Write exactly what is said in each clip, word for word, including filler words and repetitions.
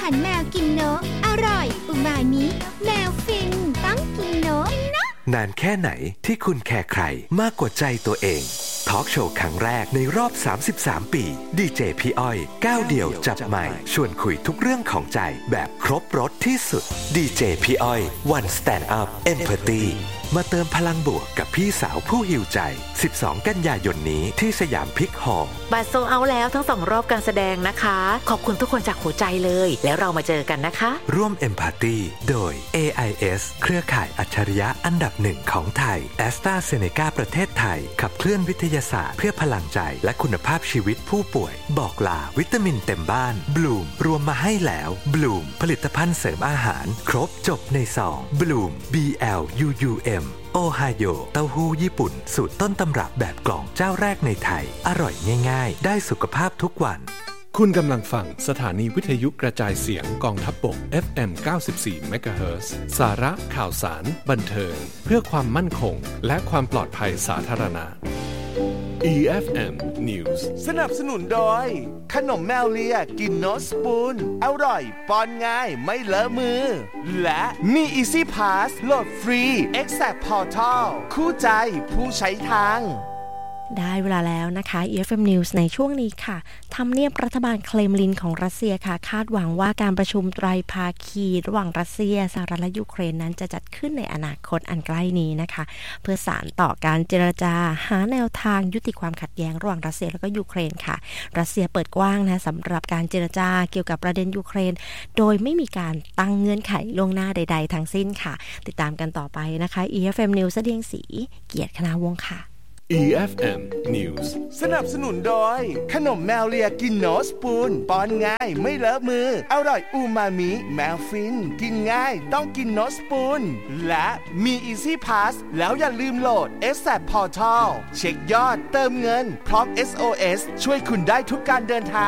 หันแมวกินเนอะอร่อยอุมามิแมวฟินต้องกินเนอะนะนานแค่ไหนที่คุณแคร์ใครมากกว่าใจตัวเองทอล์กโชว์ครั้งแรกในรอบสามสิบสามปีดีเจพี่อ้อยก้าวเดี่ยวจับไมค์ชวนคุยทุกเรื่องของใจแบบครบรสที่สุดดีเจพี่อ้อย One Stand Up Empathy มาเติมพลังบวกกับพี่สาวผู้หิวใจสิบสองกันยายนนี้ที่สยามพิกฮอลล์บัตรโซลด์เอาท์แล้วทั้งสองรอบการแสดงนะคะขอบคุณทุกคนจากหัวใจเลยแล้วเรามาเจอกันนะคะร่วม Empathy โดย เอ ไอ เอส เครือข่ายอัจฉริยะอันดับหนึ่งของไทย AstraZeneca ประเทศไทยขับเคลื่อนวิทยาศาสตร์เพื่อพลังใจและคุณภาพชีวิตผู้ป่วยบอกลาวิตามินเต็มบ้านบลูมรวมมาให้แล้วบลูมผลิตภัณฑ์เสริมอาหารครบจบในซองบลูม บี แอล ยู ยู เอ็ม โอไฮโอเต้าหู้ญี่ปุ่นสูตรต้นตำรับแบบกล่องเจ้าแรกในไทยอร่อยง่ายๆได้สุขภาพทุกวันคุณกำลังฟังสถานีวิทยุกระจายเสียงกองทัพบก เอฟ เอ็ม เก้าสิบสี่ เมกะเฮิรตซ์ สาระข่าวสารบันเทิงเพื่อความมั่นคงและความปลอดภัยสาธารณะ อี เอฟ เอ็ม News สนับสนุนโดยขนมแมวเลียกินโนสปูนอร่อยป้อนง่ายไม่เลอะมือและมี Easy Pass โหลดฟรี Exact Portal คู่ใจผู้ใช้ทางได้เวลาแล้วนะคะ อี เอฟ เอ็ม News ในช่วงนี้ค่ะทำเนียบรัฐบาลเครมลินของรัสเซียค่ะคาดหวังว่าการประชุมไตรภาคีระหว่างรัสเซียสหรัฐและยูเครนนั้นจะจัดขึ้นในอนาคตอันใกล้นี้นะคะเพื่อสานต่อการเจรจาหาแนวทางยุติความขัดแย้งระหว่างรัสเซียและก็ยูเครนค่ะรัสเซียเปิดกว้างนะสำหรับการเจรจาเกี่ยวกับประเด็นยูเครนโดยไม่มีการตั้งเงื่อนไขล่วงหน้าใดๆทั้งสิ้นค่ะติดตามกันต่อไปนะคะ อี เอฟ เอ็ม News เสดียงศรีเกียรติคณาวงศ์ค่ะอี เอฟ เอ็ม News สนับสนุนโดยขนมแมวเลียกินโนสปูนป้อนง่ายไม่เลอะมืออร่อยอูมามิแมวฟินกินง่ายต้องกินโนสปูนและมี Easy Pass แล้วอย่าลืมโหลด Exact Portal เช็คยอดเติมเงินพร้อม เอส โอ เอส ช่วยคุณได้ทุกการเดินทาง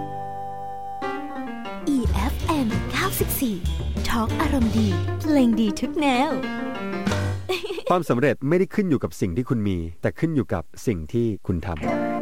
อี เอฟ เอ็ม เก้าสิบสี่ Talk อารมณ์ดีเพลงดีทุกแนวความสำเร็จไม่ได้ขึ้นอยู่กับสิ่งที่คุณมีแต่ขึ้นอยู่กับสิ่งที่คุณทำ